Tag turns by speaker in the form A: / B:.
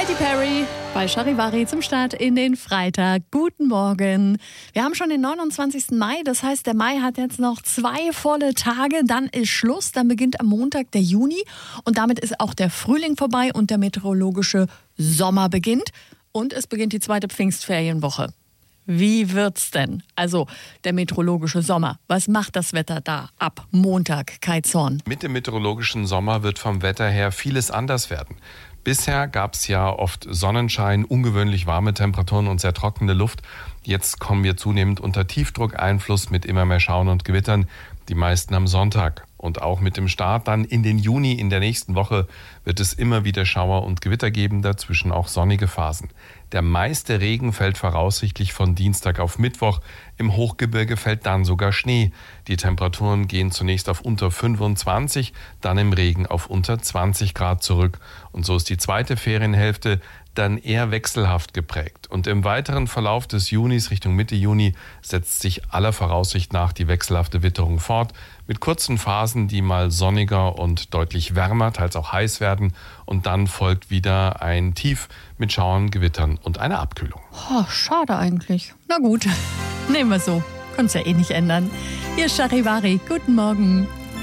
A: Katy Perry bei Charivari zum Start in den Freitag. Guten Morgen. Wir haben schon den 29. Mai, das heißt, der Mai hat jetzt noch 2 volle Tage, dann ist Schluss, dann beginnt am Montag der Juni und damit ist auch der Frühling vorbei und der meteorologische Sommer beginnt und es beginnt die zweite Pfingstferienwoche. Wie wird's denn? Also der meteorologische Sommer. Was macht das Wetter da ab Montag, Kai Zorn?
B: Mit dem meteorologischen Sommer wird vom Wetter her vieles anders werden. Bisher gab es ja oft Sonnenschein, ungewöhnlich warme Temperaturen und sehr trockene Luft. Jetzt kommen wir zunehmend unter Tiefdruckeinfluss mit immer mehr Schauern und Gewittern, die meisten am Sonntag. Und auch mit dem Start dann in den Juni in der nächsten Woche wird es immer wieder Schauer und Gewitter geben, dazwischen auch sonnige Phasen. Der meiste Regen fällt voraussichtlich von Dienstag auf Mittwoch. Im Hochgebirge fällt dann sogar Schnee. Die Temperaturen gehen zunächst auf unter 25, dann im Regen auf unter 20 Grad zurück. Und so ist die zweite Ferienhälfte dann eher wechselhaft geprägt. Und im weiteren Verlauf des Junis Richtung Mitte Juni setzt sich aller Voraussicht nach die wechselhafte Witterung fort, mit kurzen Phasen, die mal sonniger und deutlich wärmer, teils auch heiß werden. Und dann folgt wieder ein Tief mit Schauern, Gewittern und einer Abkühlung.
A: Oh, schade eigentlich. Na gut, nehmen wir so. Kann's ja eh nicht ändern. Hier ist Charivari. Guten Morgen.